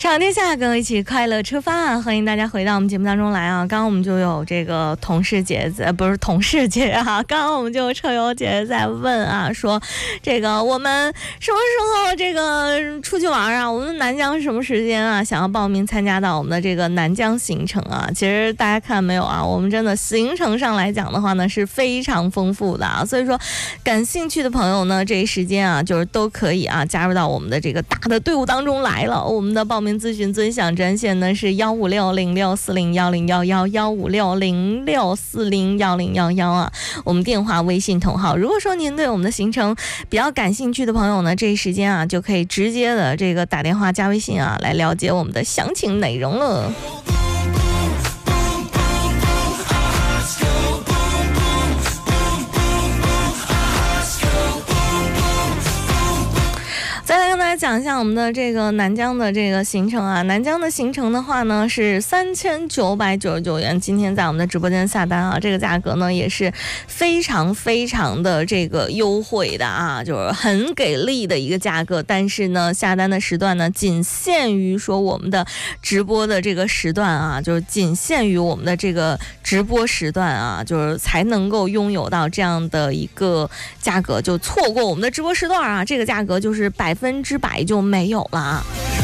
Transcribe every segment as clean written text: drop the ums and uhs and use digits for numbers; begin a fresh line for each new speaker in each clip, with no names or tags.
上天下跟我一起快乐吃饭，欢迎大家回到我们节目当中来啊！刚刚我们就有这个同事姐不是同事姐啊，刚刚我们就有车友姐在问啊，说这个我们什么时候这个出去玩啊？我们南疆什么时间啊？想要报名参加到我们的这个南疆行程啊？其实大家看没有啊？我们真的行程上来讲的话呢，是非常丰富的啊，所以说感兴趣的朋友呢，这一时间啊，就是都可以啊加入到我们的这个大的队伍当中来了。我们的报名咨询尊享专线呢是15606401011，15606401011啊，我们电话微信同号。如果说您对我们的行程比较感兴趣的朋友呢，这一时间啊就可以直接的这个打电话加微信啊，来了解我们的详情内容了。再来跟大家讲一下我们的这个南疆的这个行程啊，南疆的行程的话呢是3999元，今天在我们的直播间下单啊，这个价格呢也是非常非常的这个优惠的啊，就是很给力的一个价格，但是呢下单的时段呢仅限于说我们的直播的这个时段啊，就是仅限于我们的这个直播时段啊，就是才能够拥有到这样的一个价格，就错过我们的直播时段啊，这个价格就是100%就没有了。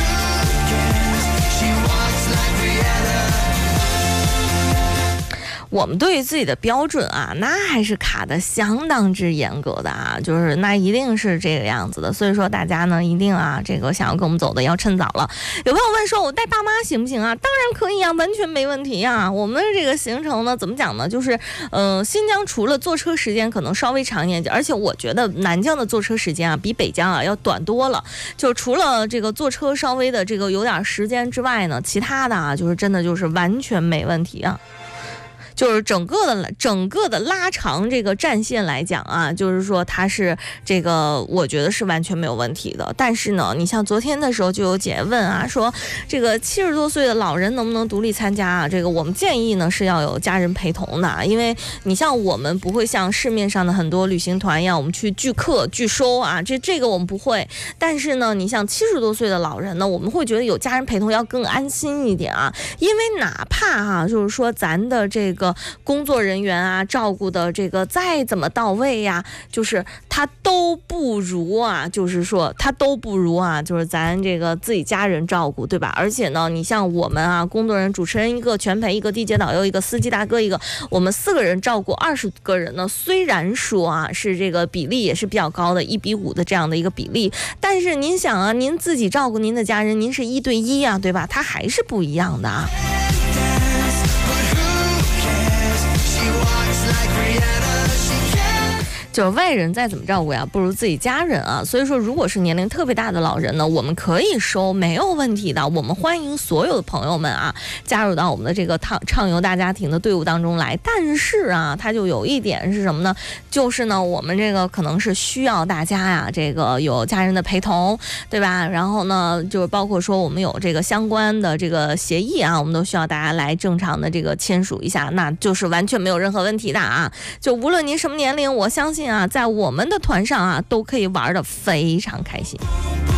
我们对于自己的标准啊，那还是卡的相当之严格的啊，就是那一定是这个样子的。所以说大家呢一定啊，这个想要跟我们走的要趁早了。有朋友问说，我带爸妈行不行啊？当然可以啊，完全没问题啊。我们的这个行程呢，怎么讲呢？就是新疆除了坐车时间可能稍微长一点，而且我觉得南疆的坐车时间啊比北疆啊要短多了。就除了这个坐车稍微的这个有点时间之外呢，其他的啊就是真的就是完全没问题啊。就是整个的拉长这个战线来讲啊，就是说它是这个我觉得是完全没有问题的。但是呢，你像昨天的时候就有姐问啊，说这个70多岁的老人能不能独立参加啊？这个我们建议呢是要有家人陪同的，因为你像我们不会像市面上的很多旅行团一样，我们去拒客拒收啊，这个我们不会。但是呢，你像70多岁的老人呢，我们会觉得有家人陪同要更安心一点啊，因为哪怕啊，就是说咱的这个工作人员啊照顾的这个再怎么到位呀，就是他都不如啊，就是咱这个自己家人照顾，对吧？而且呢，你像我们啊，工作人员主持人一个，全陪一个，地接导游一个，司机大哥一个，我们4个人照顾20个人呢。虽然说啊是这个比例也是比较高的1:5的这样的一个比例，但是您想啊，您自己照顾您的家人，您是1对1啊，对吧？它还是不一样的啊。就是外人再怎么照顾呀，不如自己家人啊。所以说，如果是年龄特别大的老人呢，我们可以收，没有问题的。我们欢迎所有的朋友们啊，加入到我们的这个畅游大家庭的队伍当中来。但是啊，它就有一点是什么呢？就是呢，我们这个可能是需要大家呀，这个有家人的陪同，对吧？然后呢，就是包括说我们有这个相关的这个协议啊，我们都需要大家来正常的这个签署一下，那就是完全没有任何问题的啊。就无论您什么年龄，我相信啊，在我们的团上啊，都可以玩得非常开心。